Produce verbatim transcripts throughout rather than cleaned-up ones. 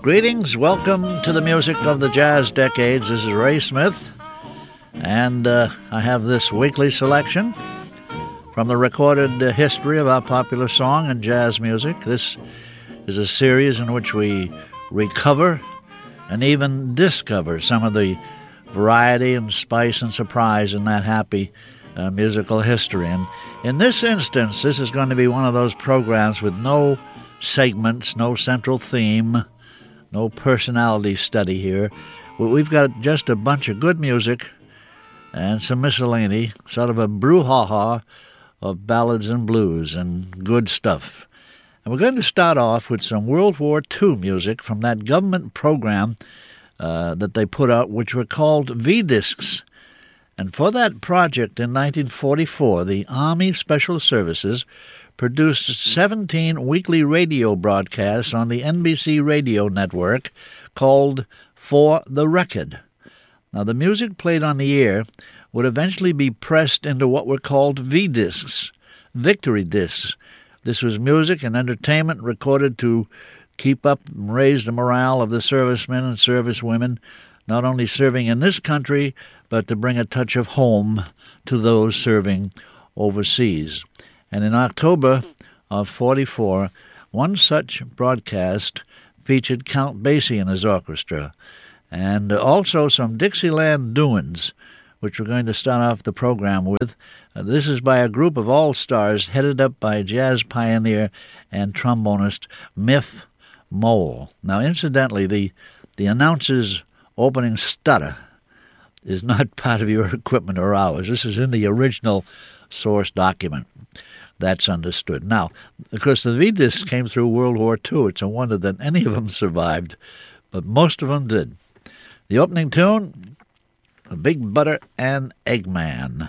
Greetings, welcome to the music of the jazz decades. This is Ray Smith, and uh, I have this weekly selection from the recorded uh, history of our popular song and jazz music. This is a series in which we recover and even discover some of the variety and spice and surprise in that happy uh, musical history. And in this instance, this is going to be one of those programs with no segments, no central theme, no personality study here. We've got just a bunch of good music and some miscellany, sort of a brouhaha of ballads and blues and good stuff. And we're going to start off with some World War Two music from that government program uh, that they put out, which were called V-Discs. And for that project in nineteen forty-four, the Army Special Services produced seventeen weekly radio broadcasts on the N B C radio network called For the Record. Now, the music played on the air would eventually be pressed into what were called V-Discs, victory discs. This was music and entertainment recorded to keep up and raise the morale of the servicemen and servicewomen, not only serving in this country, but to bring a touch of home to those serving overseas. And in October of forty-four, one such broadcast featured Count Basie and his orchestra, and also some Dixieland doings, which we're going to start off the program with. Uh, this is by a group of all-stars headed up by jazz pioneer and trombonist Miff Mole. Now, incidentally, the, the announcer's opening stutter is not part of your equipment or ours. This is in the original source document. That's understood. Now, of course, the V-Discs came through World War Two. It's a wonder that any of them survived, but most of them did. The opening tune, Big Butter and Eggman.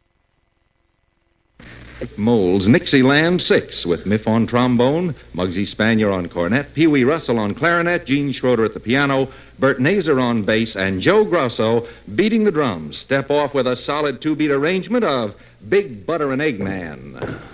Mole's Nixieland Six, with Miff on trombone, Muggsy Spanier on cornet, Pee Wee Russell on clarinet, Gene Schroeder at the piano, Bert Nazer on bass, and Joe Grosso beating the drums. Step off with a solid two-beat arrangement of Big Butter and Eggman.